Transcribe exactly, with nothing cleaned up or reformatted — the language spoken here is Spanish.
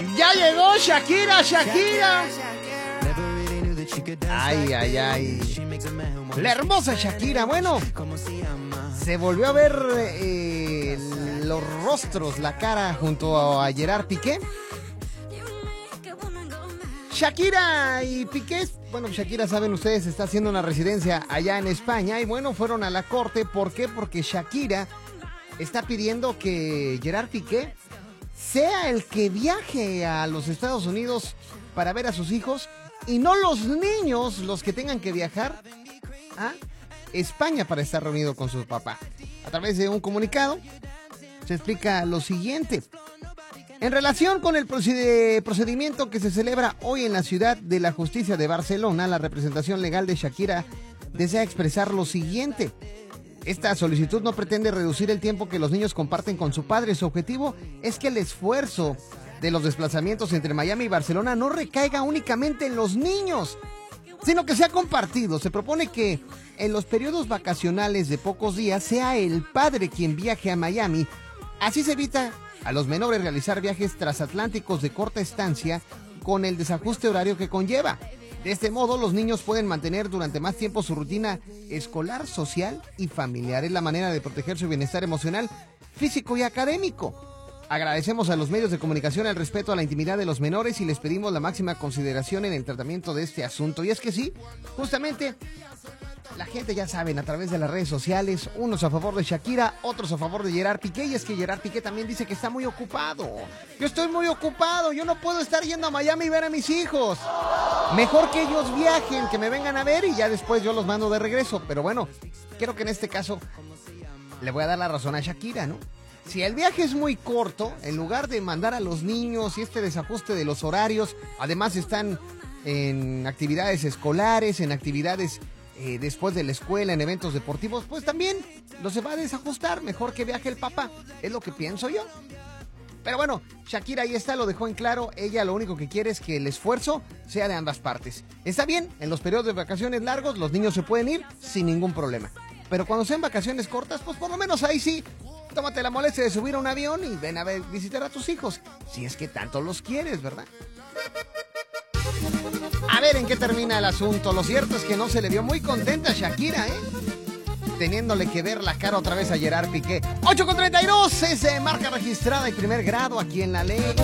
Ya llegó Shakira, Shakira. Ay, ay, ay. La hermosa Shakira, bueno, se volvió a ver eh, los rostros, la cara junto a Gerard Piqué. Shakira y Piqué, bueno, Shakira, saben ustedes, está haciendo una residencia allá en España y bueno, fueron a la corte. ¿Por qué? Porque Shakira está pidiendo que Gerard Piqué sea el que viaje a los Estados Unidos para ver a sus hijos y no los niños los que tengan que viajar a España para estar reunido con su papá. A través de un comunicado se explica lo siguiente. En relación con el procedimiento que se celebra hoy en la Ciudad de la Justicia de Barcelona, la representación legal de Shakira desea expresar lo siguiente. Esta solicitud no pretende reducir el tiempo que los niños comparten con su padre. Su objetivo es que el esfuerzo de los desplazamientos entre Miami y Barcelona no recaiga únicamente en los niños, sino que sea compartido. Se propone que en los periodos vacacionales de pocos días sea el padre quien viaje a Miami. Así se evita a los menores realizar viajes transatlánticos de corta estancia con el desajuste horario que conlleva. De este modo, los niños pueden mantener durante más tiempo su rutina escolar, social y familiar. Es la manera de proteger su bienestar emocional, físico y académico. Agradecemos a los medios de comunicación el respeto a la intimidad de los menores y les pedimos la máxima consideración en el tratamiento de este asunto. Y es que sí, justamente, la gente ya saben, a través de las redes sociales, unos a favor de Shakira, otros a favor de Gerard Piqué, y es que Gerard Piqué también dice que está muy ocupado. Yo estoy muy ocupado, yo no puedo estar yendo a Miami y ver a mis hijos. Mejor que ellos viajen, que me vengan a ver y ya después yo los mando de regreso. Pero bueno, creo que en este caso le voy a dar la razón a Shakira, ¿no? Si el viaje es muy corto, en lugar de mandar a los niños y este desajuste de los horarios, además están en actividades escolares, en actividades eh, después de la escuela, en eventos deportivos, pues también no se va a desajustar. Mejor que viaje el papá, es lo que pienso yo. Pero bueno, Shakira ahí está, lo dejó en claro. Ella lo único que quiere es que el esfuerzo sea de ambas partes. Está bien, en los periodos de vacaciones largos los niños se pueden ir sin ningún problema. Pero cuando sean vacaciones cortas, pues por lo menos ahí sí, tómate la molestia de subir a un avión y ven a ver, visitar a tus hijos. Si es que tanto los quieres, ¿verdad? A ver en qué termina el asunto. Lo cierto es que no se le vio muy contenta a Shakira, ¿eh? Teniéndole que ver la cara otra vez a Gerard Piqué. ocho con treinta y dos es eh, marca registrada y primer grado aquí en la ley.